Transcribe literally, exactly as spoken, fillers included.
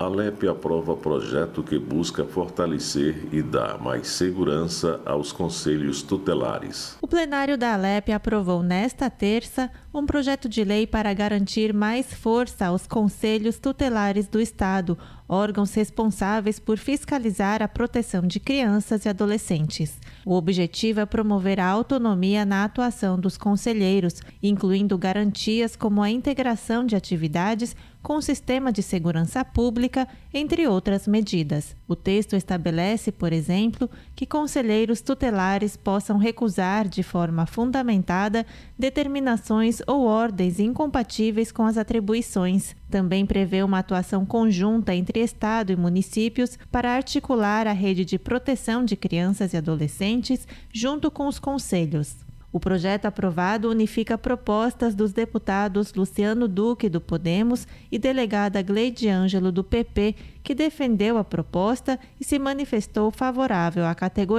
A Alep aprova projeto que busca fortalecer e dar mais segurança aos conselhos tutelares. O plenário da Alep aprovou nesta terça um projeto de lei para garantir mais força aos conselhos tutelares do Estado, órgãos responsáveis por fiscalizar a proteção de crianças e adolescentes. O objetivo é promover a autonomia na atuação dos conselheiros, incluindo garantias como a integração de atividades com o sistema de segurança pública, entre outras medidas. O texto estabelece, por exemplo, que conselheiros tutelares possam recusar de forma fundamentada determinações ou ordens incompatíveis com as atribuições. Também prevê uma atuação conjunta entre Estado e municípios para articular a rede de proteção de crianças e adolescentes junto com os conselhos. O projeto aprovado unifica propostas dos deputados Luciano Duque, do Podemos, e delegada Gleide Ângelo, do P P, que defendeu a proposta e se manifestou favorável à categoria.